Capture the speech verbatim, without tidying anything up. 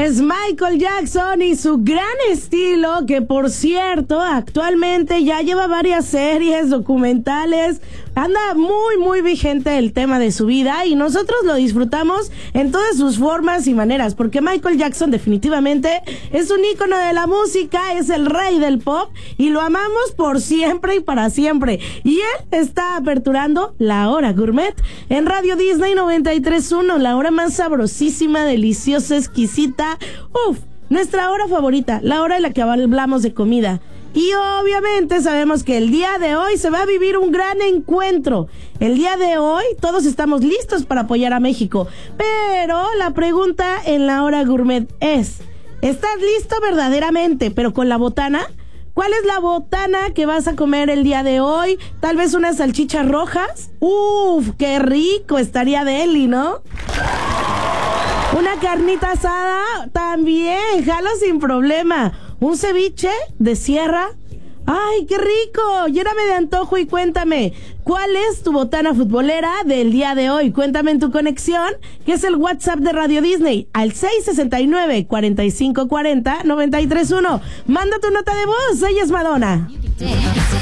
Es Michael Jackson y su gran estilo, que por cierto, actualmente ya lleva varias series, documentales, anda muy muy vigente el tema de su vida y nosotros lo disfrutamos en todas sus formas y maneras, porque Michael Jackson definitivamente es un ícono de la música, es el rey del pop y lo amamos por siempre y para siempre. Y él está aperturando La Hora Gourmet en Radio Disney noventa y tres punto uno, la hora más sabrosísima, deliciosa, exquisita. Uf, nuestra hora favorita, la hora en la que hablamos de comida. Y obviamente sabemos que el día de hoy se va a vivir un gran encuentro. El día de hoy todos estamos listos para apoyar a México. Pero la pregunta en La Hora Gourmet es, ¿estás listo verdaderamente, pero con la botana? ¿Cuál es la botana que vas a comer el día de hoy? ¿Tal vez unas salchichas rojas? ¡Uf! ¡Qué rico! Estaría deli, ¿no? Una carnita asada también, jalo sin problema. Un ceviche de sierra. ¡Ay, qué rico! Lléname de antojo y cuéntame, ¿cuál es tu botana futbolera del día de hoy? Cuéntame en tu conexión, que es el WhatsApp de Radio Disney, al seis sesenta y nueve, cuarenta y cinco cuarenta, noventa y tres uno. Manda tu nota de voz, ella es Madonna.